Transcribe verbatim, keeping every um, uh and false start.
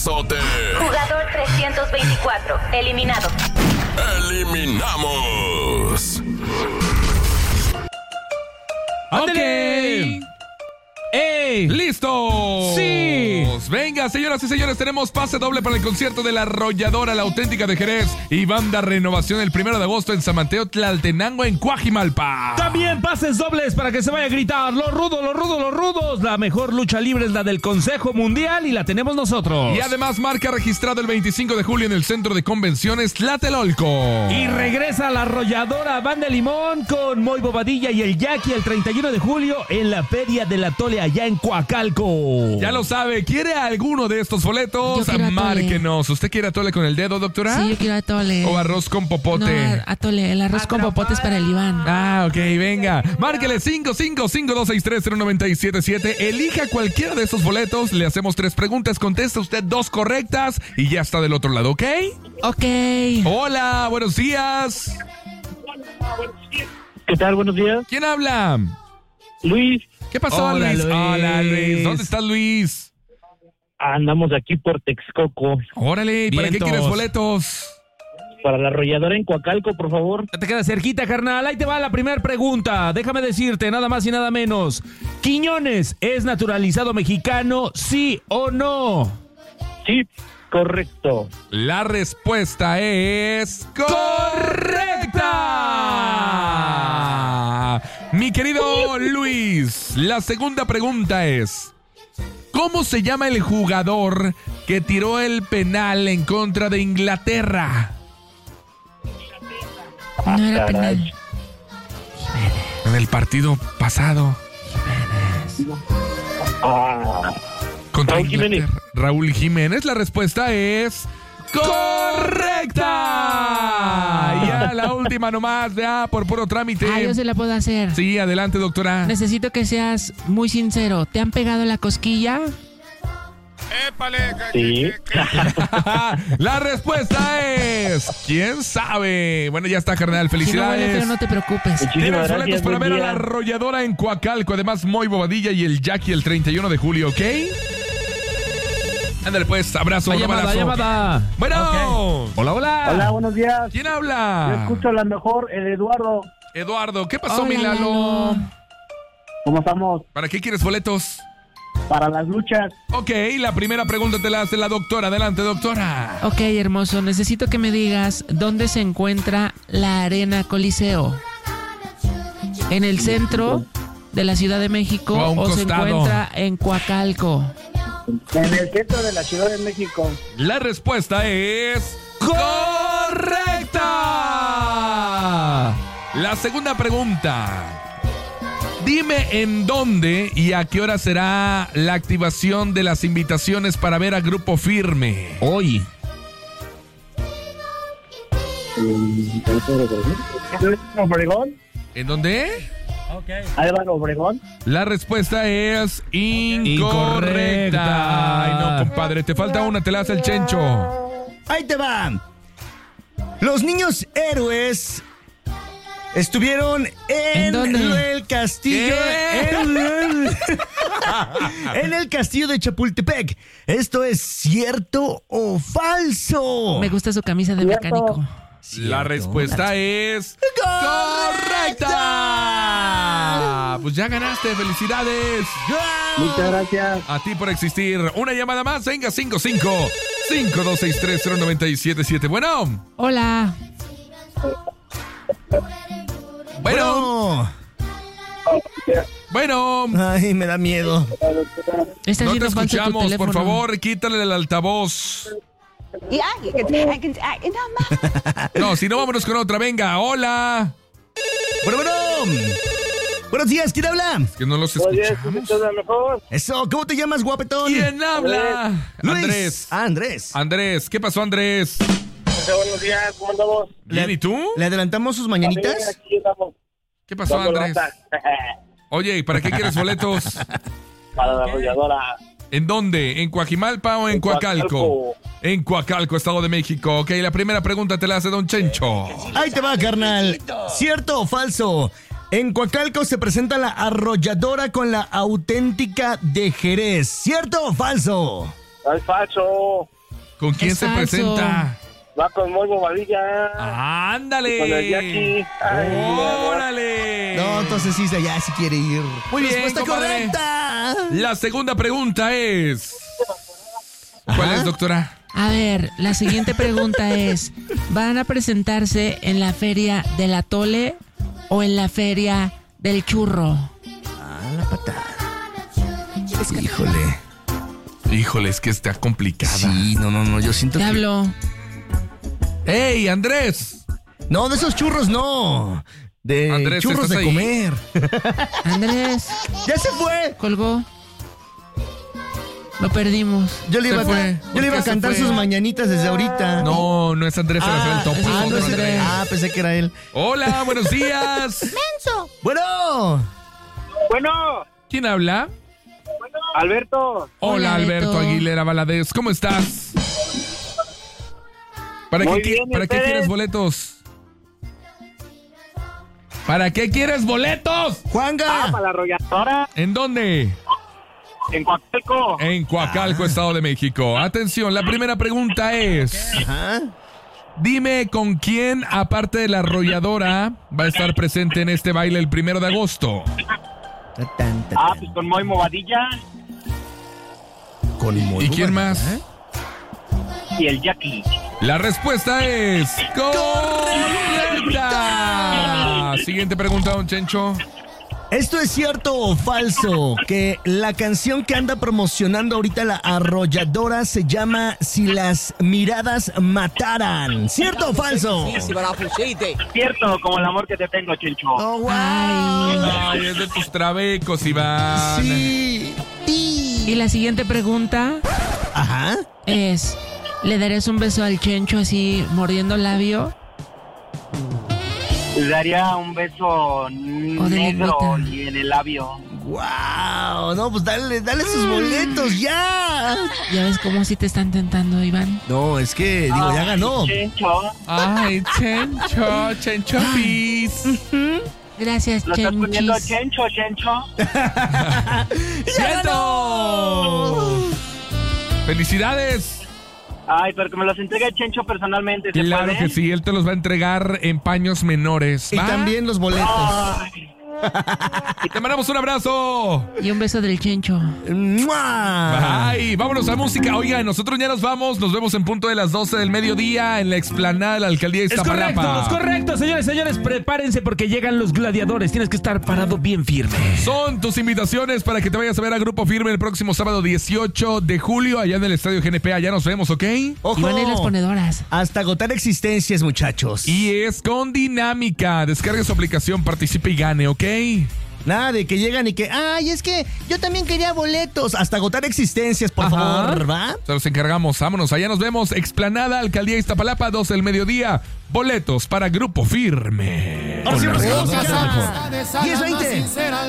Sote. Jugador trescientos veinticuatro, eliminado. Eliminamos. ¡Ok! ¡Ey! ¡Listos! ¡Sí! Venga, señoras y señores, tenemos pase doble para el concierto de La Arrolladora, la auténtica de Jerez y Banda Renovación el primero de agosto en San Mateo, Tlaltenango, en Coajimalpa. También pases dobles para que se vaya a gritar: los rudos, los rudos, los rudos. La mejor lucha libre es la del Consejo Mundial y la tenemos nosotros. Y además marca registrado el veinticinco de julio en el Centro de Convenciones Tlatelolco. Y regresa La Arrolladora Banda Limón con Moy Bobadilla y el Jackie el treinta y uno de julio en la Feria del Atole allá en Coacalco. Ya lo sabe, ¿quiere alguno de estos boletos? Márquenos. ¿Usted quiere atole con el dedo, doctora? Sí, yo quiero atole. ¿O arroz con popote? No, atole. El arroz con popote es para el Iván. Ah, ok, venga. Márquele cinco cinco cinco dos seis tres cero nueve siete siete. Elija cualquiera de estos boletos. Le hacemos tres preguntas. Contesta usted dos correctas y ya está del otro lado, ¿ok? Ok. Hola, buenos días. ¿Qué tal? Buenos días. ¿Quién habla? Luis. ¿Qué pasó, Hola, Luis? Luis? Hola, Luis. ¿Dónde estás, Luis? Andamos aquí por Texcoco. Órale, ¿para Vientos. qué quieres boletos? Para La Arrolladora en Coacalco, por favor. Ya te queda cerquita, carnal. Ahí te va la primera pregunta. Déjame decirte, nada más y nada menos. ¿Quiñones es naturalizado mexicano, sí o no? Sí, correcto. La respuesta es correcta. Mi querido Luis, la segunda pregunta es: ¿cómo se llama el jugador que tiró el penal en contra de Inglaterra? No era caray. penal. En el partido pasado. Ah, Contra Raúl Jiménez. Inglaterra. Raúl Jiménez, la respuesta es correcta. Ya la última nomás, ya por puro trámite. Ah, yo se la puedo hacer. Sí, adelante, doctora. Necesito que seas muy sincero. ¿Te han pegado la cosquilla? sí. La respuesta es ¿quién sabe? Bueno, ya está, carnal, Si no huele felicidades. feo, no te preocupes. Tienes Muchísimas boletos gracias. para Buen ver a día. La Arrolladora en Coacalco. Además, Moy Bobadilla y el Jackie el treinta y uno de julio, ¿ok? Ándale pues, abrazo, La un llamada, abrazo. llamada. Bueno. Hola, hola. Hola, buenos días. ¿Quién Yo habla? escucho la mejor, el Eduardo. Eduardo, ¿qué pasó, Hola, mi Lalo? Lalo. ¿Cómo estamos? ¿Para qué quieres boletos? Para las luchas. Ok, la primera pregunta te la hace la doctora. Adelante, doctora. Ok, hermoso. Necesito que me digas dónde se encuentra la Arena Coliseo. ¿En el centro de la Ciudad de México O a un o se costado. encuentra en Coacalco? En el centro de la Ciudad de México. La respuesta es correcta. La segunda pregunta. Dime en dónde y a qué hora será la activación de las invitaciones para ver a Grupo Firme. Hoy. Obregón. ¿En dónde? Álvaro Obregón. La respuesta es incorrecta. Incorrecta. Ay, no, compadre, te falta una, te la hace el Chencho. Ahí te va. Los niños héroes estuvieron en, ¿En dónde? el castillo. ¿Qué? En, en el castillo de Chapultepec. ¿Esto es cierto o falso? Me gusta su camisa de Cierto. mecánico. La respuesta es correcta. Pues ya ganaste, felicidades. Muchas gracias. A ti por existir. Una llamada más, venga, cinco cinco cinco dos seis tres cero nueve siete siete. Bueno, Hola. bueno, Bueno. bueno. Ay, me da miedo. Está No te haciendo falta tu escuchamos, por teléfono. favor, quítale el altavoz. Yeah, you can, I can, I, no, no. No, si no, vámonos con otra, venga, hola. Bueno, bueno. Buenos días, ¿quién habla? Que no los escuchamos. la mejor. Eso, ¿cómo te llamas, guapetón? ¿Quién habla? Luis. Andrés. Ah, Andrés. Andrés, ¿qué pasó, Andrés? Buenos días, ¿cómo andamos? ¿Bien y tú? ¿Le adelantamos sus mañanitas? Aquí estamos. ¿Qué pasó, Andrés? Oye, ¿y para qué quieres boletos? Para la Arrolladora. ¿En dónde? ¿En Coajimalpa o en, En Coacalco? Coacalco. En Coacalco, Estado de México. Ok, la primera pregunta te la hace Don Chencho. Ahí te va, carnal. ¿Cierto o falso? En Coacalco se presenta la Arrolladora con la auténtica de Jerez. ¿Cierto o falso? Es falso. ¿Con quién Es se falso. presenta? Va con Moy Bobadilla. ¡Ándale! Con el Jackie. Ay, ¡Órale! No, entonces sí, ya sí quiere ir. Muy bien, Respuesta compadre. correcta. La segunda pregunta es... ¿Cuál Ajá. es, doctora? A ver, la siguiente pregunta es, ¿van a presentarse en la feria del atole o en la feria del churro? Ah, la patada. Híjole. Híjole, es que está complicada. Sí, no, no, no, yo siento Te que... hablo. ¡Ey, Andrés! No, de esos churros no. De Andrés, churros ¿estás de ahí? comer. Andrés, ¡Ya se fue! colgó. Lo perdimos. Yo le Se iba, a, fue. yo ¿Por le iba qué a se cantar fue? sus mañanitas desde ahorita. No, no es Andrés, Ah, era el topo. ese ah, es no otro es- Andrés. ah, pensé que era él. Hola, buenos días. Bueno. Bueno, ¿Quién habla? Alberto. Hola, Hola, Alberto Beto. Aguilera Valadez. ¿Cómo estás? ¿Para, Muy qué, qui- bien, ¿y ¿para qué ustedes? quieres boletos? ¿Para qué quieres boletos? Ah, Juanga. para la arrolladora. ¿En dónde? En Coacalco. En Coacalco, Estado de México. Atención, la primera pregunta es... Ajá. Dime con quién, aparte de la arrolladora, va a estar presente en este baile el primero de agosto. Ta, tan, ta, Ah, tan. pues con Moy Bobadilla Con ¿Y quién más? ¿eh? y el Jackie. La respuesta es correcta. Siguiente pregunta, don Chencho. ¿Esto es cierto o falso? Que la canción que anda promocionando ahorita la arrolladora se llama Si las miradas mataran. ¿Cierto o falso? Cierto, como el amor que te tengo, Chencho. Oh, wow. Ay. Ay, es de tus trabecos, Iván. Sí. Y la siguiente pregunta Ajá. es, ¿le darías un beso al Chencho así mordiendo labio? Le daría un beso de negro lengüita. y en el labio. Wow. No, pues dale, dale sus boletos ya. ¿Ya ves cómo sí te están tentando, Iván? No, es que, digo, ya ganó. Chencho, Ay, Chencho, Chencho Pis. Gracias, lo estás poniendo Chenchis. Chencho, Chencho. ¡Ya ganó! ¡Felicidades! Ay, pero que me los entregue Chencho personalmente, ¿se Claro puede? que sí, él te los va a entregar en paños menores. Y ¿va? también los boletos. Ay, Te mandamos un abrazo. Y un beso del Chencho. ¡Mua! Ay, vámonos a música. Oigan, nosotros ya nos vamos. Nos vemos en punto de las doce del mediodía en la explanada de la alcaldía de Es correcto, Iztapalapa. es correcto, señores, señores, prepárense porque llegan los gladiadores. Tienes que estar parado bien firme. Son tus invitaciones para que te vayas a ver a Grupo Firme el próximo sábado dieciocho de julio allá en el Estadio G N P. Allá nos vemos, ¿ok? ¡Ojo! Y van a ir las ponedoras. Hasta agotar existencias, muchachos. Y es con dinámica. Descarga su aplicación, participe y gane, ¿ok? Nada de que llegan y que, ay, es que yo también quería boletos. Hasta agotar existencias, por Ajá. favor, ¿va? Se los encargamos. Vámonos. Allá nos vemos. Explanada, alcaldía Iztapalapa, doce del mediodía. Boletos para Grupo Firme. Ahora sí, Con la vamos, música ya. mejor. diez veinte.